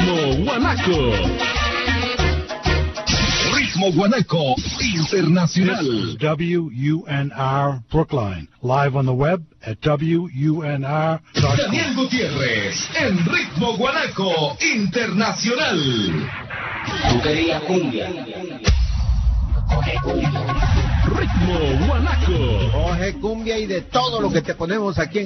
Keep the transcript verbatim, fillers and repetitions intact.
Ritmo Guanaco. Ritmo Guanaco Internacional. W U N R Brookline. Live on the web at W U N R dot com. Daniel Gutiérrez en Ritmo Guanaco Internacional. Tú querías cumbia. Ritmo Guanaco. Coge cumbia y de todo lo que te ponemos aquí en